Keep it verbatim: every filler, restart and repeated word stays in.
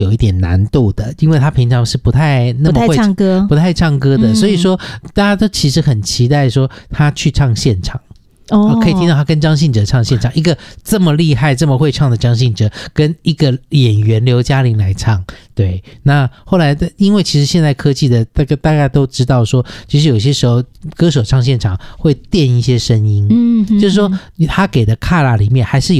有一点难度的，因为他平常是不太那么会不太唱歌， 不太唱歌的、嗯、所以说大家都其实很期待说他去唱现场。哦，可以听到他跟张信哲唱现场，一个这么厉害这么会唱的张信哲跟一个演员刘嘉玲来唱。对，那后来的因为其实现在科技的大概大家都知道说，其实有些时候歌手唱现场会垫一些声音，嗯，就是说他给的卡拉里面还是有